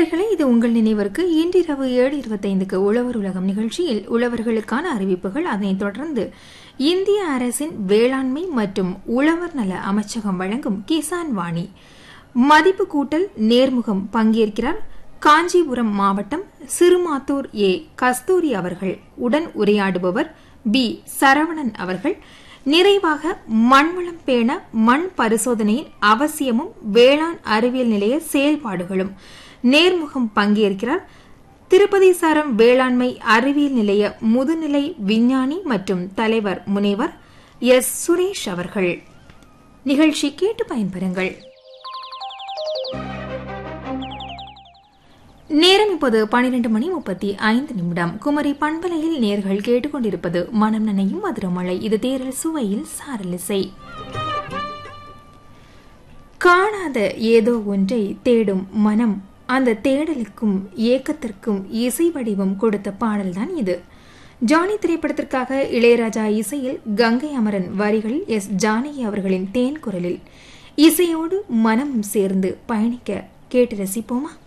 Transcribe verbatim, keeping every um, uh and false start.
நேயர்களே, இது உங்கள் நினைவிற்கு இன்றிரவு ஏழு இருபத்தைந்துக்கு உழவர் உலகம் நிகழ்ச்சியில் உழவர்களுக்கான அறிவிப்புகள், அதனைத் தொடர்ந்து இந்திய அரசின் வேளாண்மை மற்றும் உழவர் நல அமைச்சகம் வழங்கும் கிசான் வாணி மதிப்பு கூட்டல் நேர்முகம். பங்கேற்கிறார் காஞ்சிபுரம் மாவட்டம் சிறுமாத்தூர் ஏ கஸ்தூரி அவர்கள். உடன் உரையாடுபவர் பி சரவணன் அவர்கள். நிறைவாக மண்வளம் பேண மண் பரிசோதனையின் அவசியமும் வேளாண் அறிவியல் நிலைய செயல்பாடுகளும். நேர்முகம். பங்கேற்கிறார் திருப்பதி சாரம் வேளாண்மை அறிவியல் நிலைய முதுநிலை விஞ்ஞானி மற்றும் தலைவர் முனைவர் எஸ் சுரேஷ் அவர்கள். நிகழ்ச்சி கேட்டு பயன்பெறுங்கள். நேரம் இப்போது பனிரெண்டு மணி முப்பத்தி ஐந்து நிமிடம். குமரி பண்பலையில் நேர்கள் கேட்டுக்கொண்டிருப்பது மனம் நனையும் மதுரமழை. இது தேரல் சுவையில் சாரலிசை. காணாத ஏதோ ஒன்றை தேடும் மனம், அந்த தேடலுக்கும் ஏக்கத்திற்கும் இசை வடிவம் கொடுத்த பாடல்தான் இது. ஜானி திரைப்படத்திற்காக இளையராஜா இசையில், கங்கை அமரன் வரிகளில் எஸ் ஜானகி அவர்களின் தேன் குரலில் இசையோடு மனமும் சேர்ந்து பயணிக்க கேட்டு ரசிப்போமா?